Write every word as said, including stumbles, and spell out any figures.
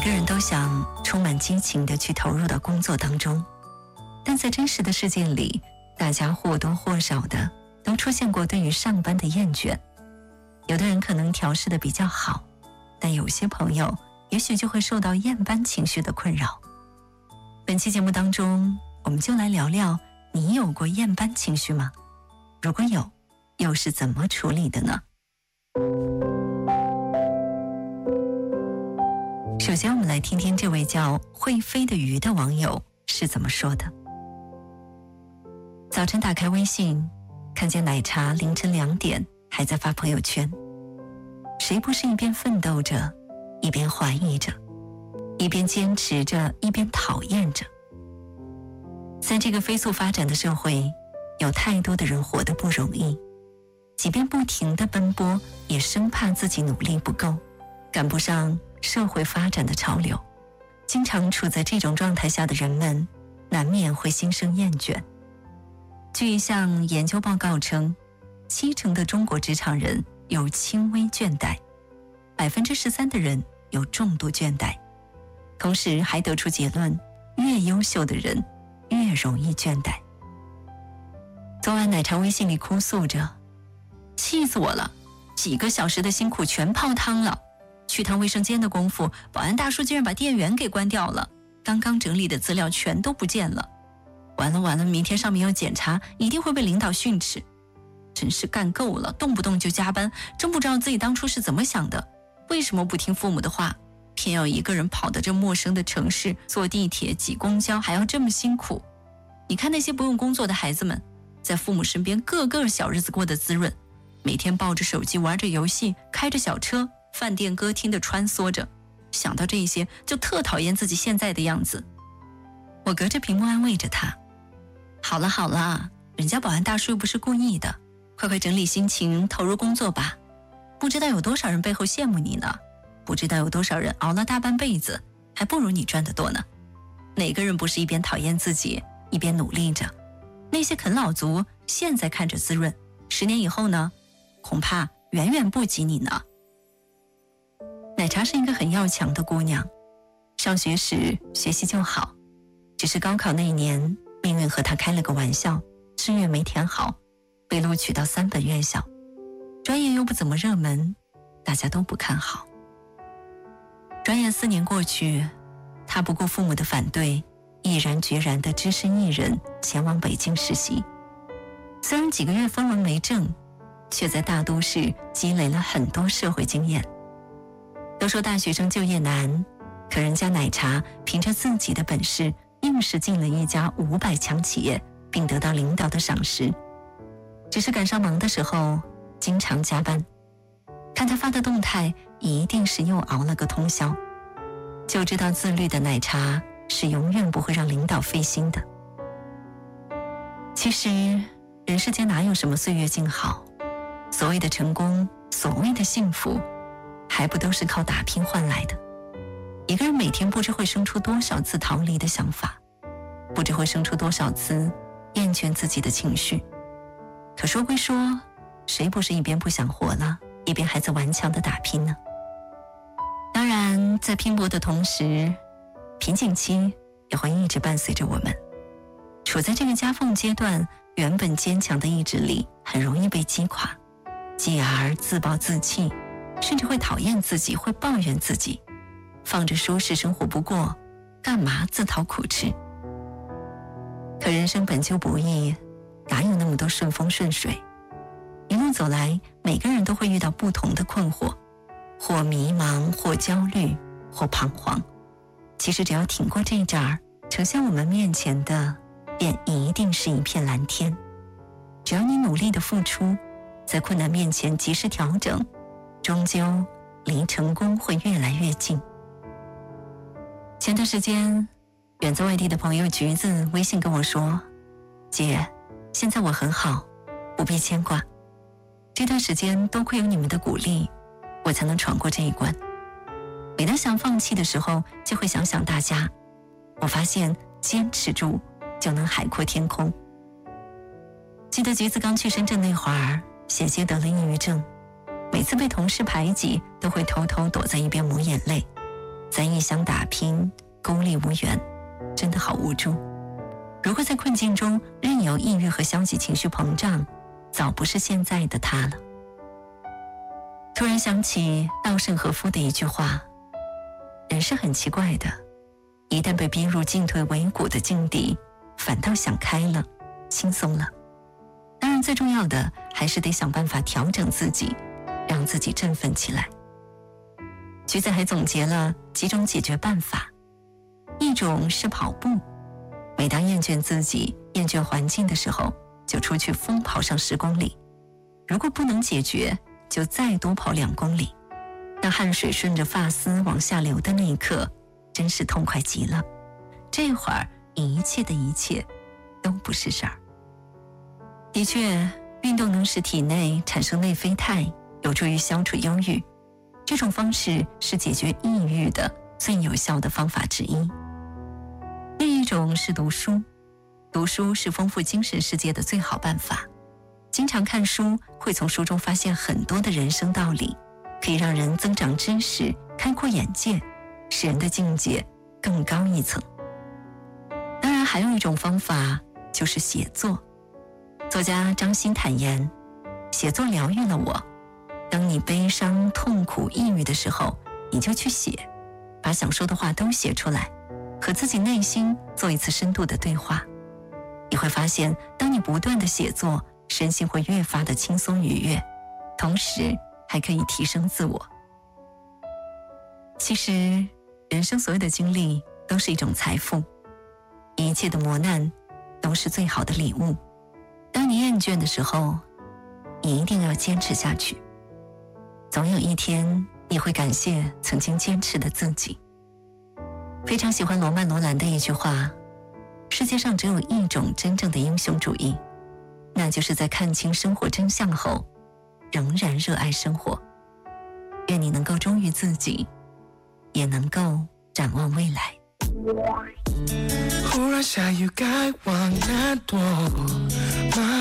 个人都想充满激情地去投入到工作当中，但在真实的世界里，大家或多或少的都出现过对于上班的厌倦。有的人可能调试得比较好，但有些朋友也许就会受到厌班情绪的困扰。本期节目当中，我们就来聊聊，你有过厌班情绪吗？如果有，又是怎么处理的呢？首先，我们来听听这位叫会飞的鱼的网友是怎么说的。早晨打开微信，看见奶茶凌晨两点还在发朋友圈，谁不是一边奋斗着，一边怀疑着，一边坚持着，一边讨厌着。在这个飞速发展的社会，有太多的人活得不容易，即便不停地奔波，也生怕自己努力不够，赶不上社会发展的潮流。经常处在这种状态下的人们，难免会心生厌倦。据一项研究报告称，七成的中国职场人有轻微倦怠，百分之十三的人有重度倦怠。同时还得出结论，越优秀的人越容易倦怠。昨晚奶茶微信里哭诉着，气死我了，几个小时的辛苦全泡汤了。去趟卫生间的功夫，保安大叔竟然把电源给关掉了，刚刚整理的资料全都不见了。完了完了，明天上面要检查，一定会被领导训斥。真是干够了，动不动就加班，真不知道自己当初是怎么想的，为什么不听父母的话，偏要一个人跑到这陌生的城市，坐地铁挤公交还要这么辛苦。你看那些不用工作的孩子们，在父母身边个个小日子过得滋润，每天抱着手机玩着游戏，开着小车，饭店歌厅的穿梭着，想到这些就特讨厌自己现在的样子。我隔着屏幕安慰着他，好了好了，人家保安大叔又不是故意的，快快整理心情，投入工作吧。不知道有多少人背后羡慕你呢，不知道有多少人熬了大半辈子，还不如你赚得多呢。哪个人不是一边讨厌自己，一边努力着？那些啃老族现在看着滋润，十年以后呢，恐怕远远不及你呢。奶茶是一个很要强的姑娘，上学时学习就好，只是高考那一年，命运和她开了个玩笑，志愿没填好，被录取到三本院校，专业又不怎么热门，大家都不看好。转眼四年过去，她不顾父母的反对，毅然决然地只身一人前往北京实习。虽然几个月分文没挣，却在大都市积累了很多社会经验。都说大学生就业难，可人家奶茶凭着自己的本事，硬是进了一家五百强企业，并得到领导的赏识。只是赶上忙的时候，经常加班。看他发的动态，一定是又熬了个通宵。就知道自律的奶茶是永远不会让领导费心的。其实，人世间哪有什么岁月静好？所谓的成功，所谓的幸福，还不都是靠打拼换来的？一个人每天不知会生出多少次逃离的想法，不知会生出多少次厌倦自己的情绪。可说归说，谁不是一边不想活了，一边还在顽强的打拼呢？当然，在拼搏的同时，瓶颈期也会一直伴随着我们。处在这个夹缝阶段，原本坚强的意志力很容易被击垮，继而自暴自弃，甚至会讨厌自己，会抱怨自己，放着舒适生活不过，干嘛自讨苦吃？可人生本就不易，哪有那么多顺风顺水？一路走来，每个人都会遇到不同的困惑，或迷茫，或焦虑，或彷徨。其实只要挺过这一阵儿，呈现我们面前的便一定是一片蓝天。只要你努力的付出，在困难面前及时调整，终究离成功会越来越近。前段时间，远在外地的朋友橘子微信跟我说，姐，现在我很好，不必牵挂。这段时间多亏有你们的鼓励，我才能闯过这一关。每当想放弃的时候，就会想想大家，我发现坚持住就能海阔天空。记得橘子刚去深圳那会儿，险些得了抑郁症，每次被同事排挤，都会偷偷躲在一边抹眼泪， 在异乡打拼，孤立无援，真的好无助。如果在困境中任由抑郁和消极情绪膨胀，早不是现在的他了。突然想起稻盛和夫的一句话，人是很奇怪的，一旦被逼入进退维谷的境地，反倒想开了，轻松了。当然最重要的还是得想办法调整自己，让自己振奋起来。橘子还总结了几种解决办法，一种是跑步，每当厌倦自己、厌倦环境的时候，就出去疯跑上十公里，如果不能解决，就再多跑两公里。当汗水顺着发丝往下流的那一刻，真是痛快极了。这会儿一切的一切都不是事儿。的确，运动能使体内产生内啡肽，有助于消除忧郁。这种方式是解决抑郁的最有效的方法之一。另一种是读书，读书是丰富精神世界的最好办法。经常看书，会从书中发现很多的人生道理，可以让人增长知识，开阔眼界，使人的境界更高一层。当然还有一种方法，就是写作。作家张欣坦言，写作疗愈了我。当你悲伤、痛苦、抑郁的时候，你就去写，把想说的话都写出来，和自己内心做一次深度的对话。你会发现，当你不断的写作，身心会越发的轻松愉悦，同时还可以提升自我。其实，人生所有的经历都是一种财富，一切的磨难都是最好的礼物。当你厌倦的时候，你一定要坚持下去。总有一天，你会感谢曾经坚持的自己。非常喜欢罗曼·罗兰的一句话，世界上只有一种真正的英雄主义，那就是在看清生活真相后，仍然热爱生活。愿你能够忠于自己，也能够展望未来。 忽然下雨该往哪躲？